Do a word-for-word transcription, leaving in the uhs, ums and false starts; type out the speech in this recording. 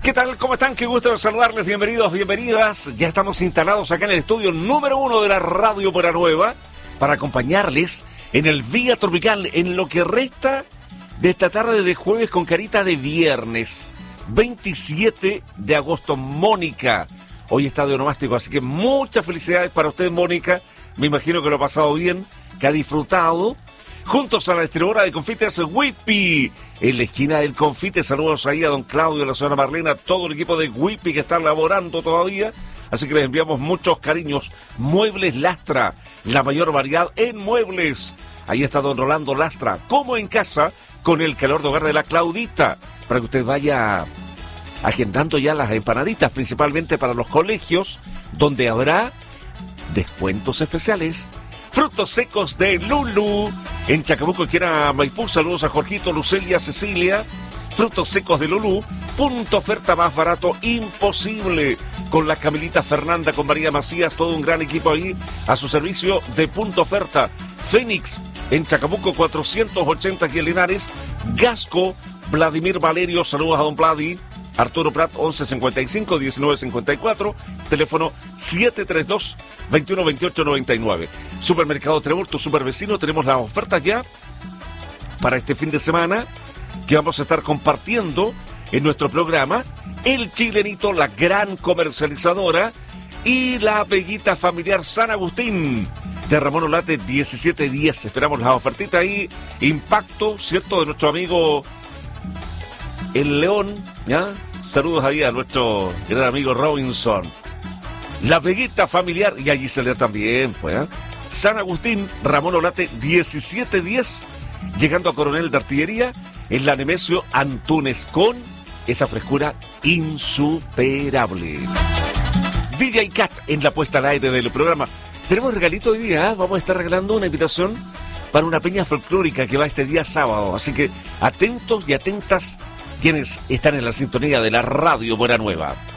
¿Qué tal? ¿Cómo están? Qué gusto saludarles. Bienvenidos, bienvenidas. Ya estamos instalados acá en el estudio número uno de la Radio Buena Nueva para acompañarles en el Vía Tropical en lo que resta de esta tarde de jueves con carita de viernes, veintisiete de agosto. Mónica, hoy está de onomástico, así que muchas felicidades para usted, Mónica. Me imagino que lo ha pasado bien, que ha disfrutado. Juntos a la distribuidora de confites Whippy, en la esquina del confite. Saludos ahí a don Claudio, a la señora Marlena, a todo el equipo de Whippy que está laborando todavía. Así que les enviamos muchos cariños. Muebles Lastra, la mayor variedad en muebles. Ahí está don Rolando Lastra, como en casa, con el calor de hogar de la Claudita, para que usted vaya agendando ya las empanaditas, principalmente para los colegios, donde habrá descuentos especiales. Frutos secos de Lulu, en Chacabuco, que era Maipú. Saludos a Jorgito, Lucelia, Cecilia. Frutos secos de Lulu, punto oferta más barato imposible. Con la Camilita Fernanda, con María Macías, todo un gran equipo ahí a su servicio de punto oferta. Fénix, en Chacabuco, cuatrocientos ochenta aquí en Linares. Gasco, Vladimir Valerio, saludos a don Vladi. Arturo Prat, once cincuenta y cinco, diecinueve cincuenta y cuatro, teléfono siete tres dos, veintiuno veintiocho noventa y nueve. Supermercado Trébol, tu supervecino, tenemos las ofertas ya para este fin de semana que vamos a estar compartiendo en nuestro programa. El Chilenito, la gran comercializadora, y la Veguita Familiar San Agustín de Ramón Olate, diecisiete diez. Esperamos las ofertitas ahí. Impacto, ¿cierto?, de nuestro amigo El León, ¿ya? Saludos ahí a nuestro gran amigo Robinson. La Veguita Familiar, y allí se le también, pues, ¿eh? San Agustín, Ramón Olate, diecisiete diez, llegando a Coronel de Artillería, en la Nemesio Antunes, con esa frescura insuperable. D J Cat en la puesta al aire del programa. Tenemos regalito hoy día, ¿eh? Vamos a estar regalando una invitación para una peña folclórica que va este día sábado, así que atentos y atentas quienes están en la sintonía de la Radio Buena Nueva.